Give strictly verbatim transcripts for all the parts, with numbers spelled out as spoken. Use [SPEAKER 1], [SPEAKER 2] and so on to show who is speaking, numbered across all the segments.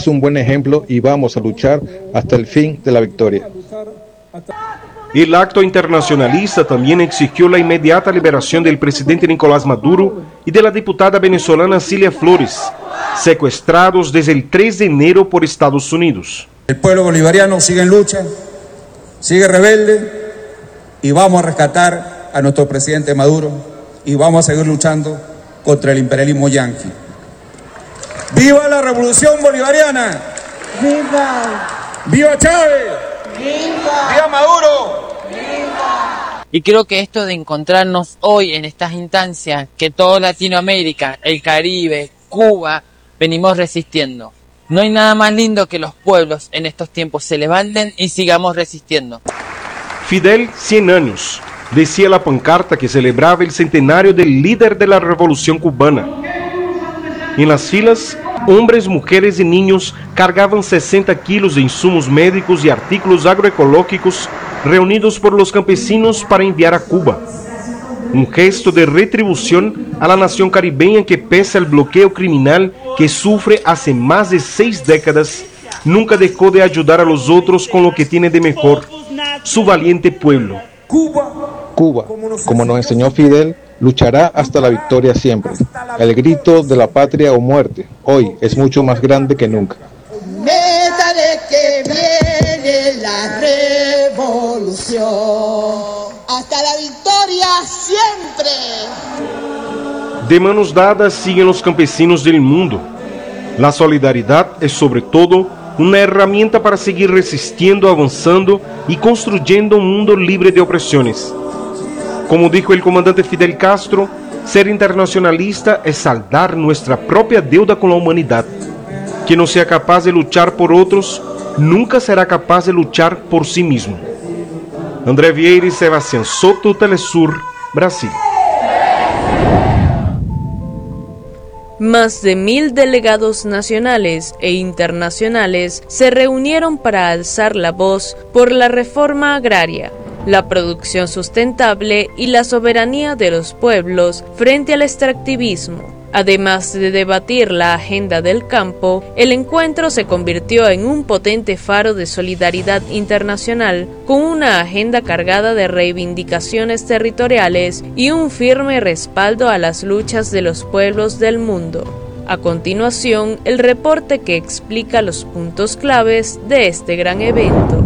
[SPEAKER 1] es un buen ejemplo y vamos a luchar hasta el fin de la victoria.
[SPEAKER 2] El acto internacionalista también exigió la inmediata liberación del presidente Nicolás Maduro y de la diputada venezolana Cilia Flores, secuestrados desde el tres de enero por Estados Unidos.
[SPEAKER 3] El pueblo bolivariano sigue en lucha, sigue rebelde y vamos a rescatar a nuestro presidente Maduro y vamos a seguir luchando contra el imperialismo yanqui. ¡Viva la revolución bolivariana! ¡Viva! ¡Viva Chávez! ¡Viva! ¡Viva Maduro!
[SPEAKER 4] ¡Viva! Y creo que esto de encontrarnos hoy en estas instancias, que toda Latinoamérica, el Caribe, Cuba, venimos resistiendo. No hay nada más lindo que los pueblos en estos tiempos se levanten y sigamos resistiendo.
[SPEAKER 2] Fidel, cien años, decía la pancarta que celebraba el centenario del líder de la revolución cubana. En las filas, hombres, mujeres y niños cargaban sesenta kilos de insumos médicos y artículos agroecológicos reunidos por los campesinos para enviar a Cuba. Un gesto de retribución a la nación caribeña que, pese al bloqueo criminal que sufre hace más de seis décadas, nunca dejó de ayudar a los otros con lo que tiene de mejor, su valiente pueblo.
[SPEAKER 1] Cuba, como nos enseñó Fidel, luchará hasta la victoria siempre. El grito de la patria o muerte, hoy es mucho más grande que nunca.
[SPEAKER 5] Métale que viene la revolución, hasta la victoria siempre.
[SPEAKER 2] De manos dadas siguen los campesinos del mundo. La solidaridad es sobre todo una herramienta para seguir resistiendo, avanzando y construyendo un mundo libre de opresiones. Como dijo el comandante Fidel Castro, ser internacionalista es saldar nuestra propia deuda con la humanidad. Quien no sea capaz de luchar por otros, nunca será capaz de luchar por sí mismo. André Vieira y Sebastián Soto, Telesur, Brasil.
[SPEAKER 6] Más de mil delegados nacionales e internacionales se reunieron para alzar la voz por la reforma agraria, la producción sustentable y la soberanía de los pueblos frente al extractivismo. Además de debatir la agenda del campo, el encuentro se convirtió en un potente faro de solidaridad internacional con una agenda cargada de reivindicaciones territoriales y un firme respaldo a las luchas de los pueblos del mundo. A continuación, el reporte que explica los puntos claves de este gran evento.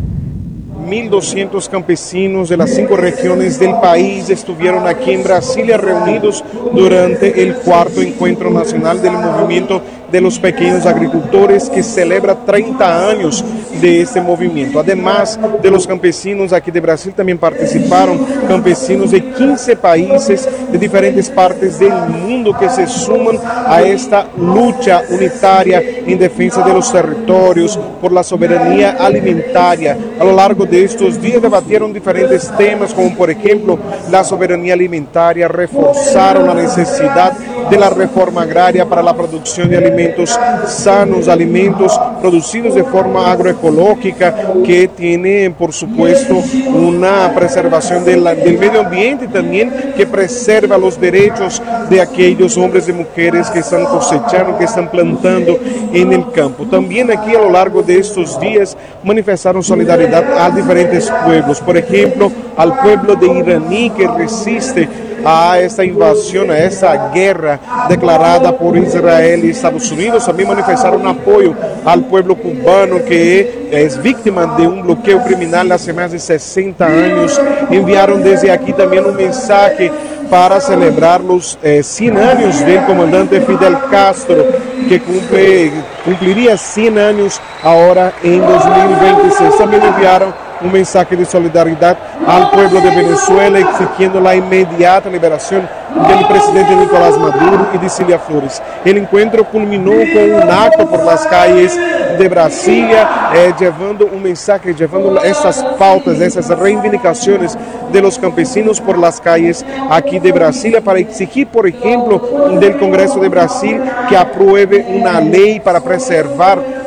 [SPEAKER 2] mil doscientos campesinos de las cinco regiones del país estuvieron aquí en Brasilia reunidos durante el cuarto encuentro nacional del movimiento de los pequeños agricultores, que celebra treinta años de este movimiento. Además de los campesinos aquí de Brasil, también participaron campesinos de quince países de diferentes partes del mundo que se suman a esta lucha unitaria en defensa de los territorios por la soberanía alimentaria. A lo largo de estos días debatieron diferentes temas, como por ejemplo la soberanía alimentaria, reforzaron la necesidad de la reforma agraria para la producción de alimentos sanos, alimentos producidos de forma agroecológica, que tiene por supuesto una preservación de la, del medio ambiente, y también que preserva los derechos de aquellos hombres y mujeres que están cosechando, que están plantando en el campo. También aquí a lo largo de estos días manifestaron solidaridad a diferentes pueblos, por ejemplo al pueblo de Iraní, que resiste a esta invasión, a esta guerra declarada por Israel y Estados Unidos. También manifestaron apoyo al pueblo cubano, que es víctima de un bloqueo criminal hace más de sesenta años. Enviaron desde aquí también un mensaje para celebrar los eh, cien años del comandante Fidel Castro, que cumple, cumpliría cien años ahora en dos mil veintiséis. También enviaron un mensaje de solidaridad al pueblo de Venezuela, exigiendo la inmediata liberación del presidente Nicolás Maduro y de Cilia Flores. El encuentro culminó con un acto por las calles de Brasilia, eh, llevando un mensaje, llevando estas pautas, esas reivindicaciones de los campesinos por las calles aquí de Brasilia, para exigir, por ejemplo, del Congreso de Brasil que apruebe una ley para preservar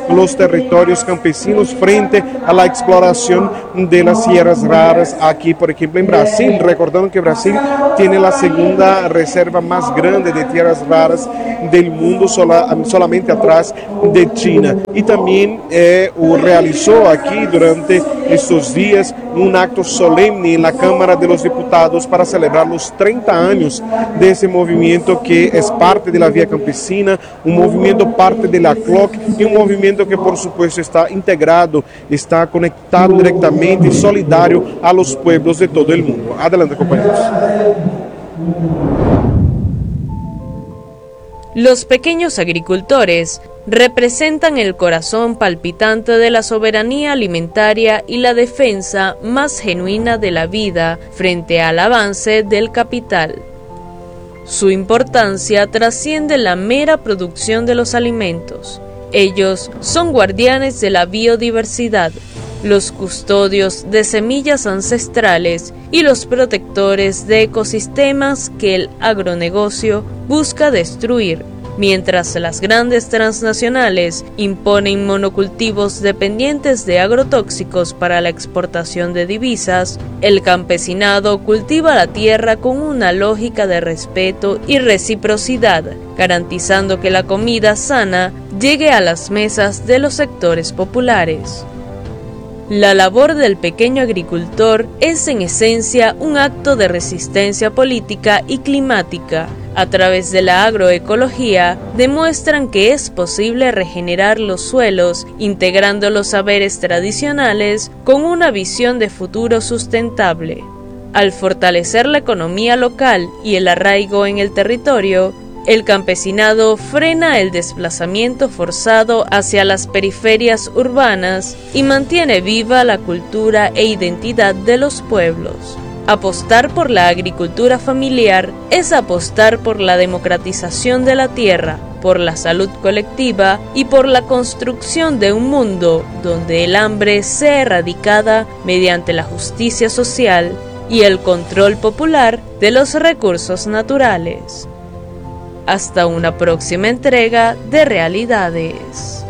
[SPEAKER 2] los territorios campesinos frente a la exploración de las tierras raras aquí, por ejemplo, en Brasil. Recordando que Brasil tiene la segunda reserva más grande de tierras raras del mundo, sola, solamente atrás de China. Y también eh, realizó aquí durante estos días un acto solemne en la Cámara de los Diputados para celebrar los treinta años de ese movimiento que es parte de la Vía Campesina, un movimiento parte de la C L O C y un movimiento que por supuesto está integrado, está conectado directamente y solidario a los pueblos de todo el mundo. Adelante, compañeros.
[SPEAKER 6] Los pequeños agricultores representan el corazón palpitante de la soberanía alimentaria y la defensa más genuina de la vida frente al avance del capital. Su importancia trasciende la mera producción de los alimentos. Ellos son guardianes de la biodiversidad, los custodios de semillas ancestrales y los protectores de ecosistemas que el agronegocio busca destruir. Mientras las grandes transnacionales imponen monocultivos dependientes de agrotóxicos para la exportación de divisas, el campesinado cultiva la tierra con una lógica de respeto y reciprocidad, garantizando que la comida sana llegue a las mesas de los sectores populares. La labor del pequeño agricultor es en esencia un acto de resistencia política y climática. A través de la agroecología, demuestran que es posible regenerar los suelos, integrando los saberes tradicionales con una visión de futuro sustentable. Al fortalecer la economía local y el arraigo en el territorio, el campesinado frena el desplazamiento forzado hacia las periferias urbanas y mantiene viva la cultura e identidad de los pueblos. Apostar por la agricultura familiar es apostar por la democratización de la tierra, por la salud colectiva y por la construcción de un mundo donde el hambre sea erradicada mediante la justicia social y el control popular de los recursos naturales. Hasta una próxima entrega de Realidades.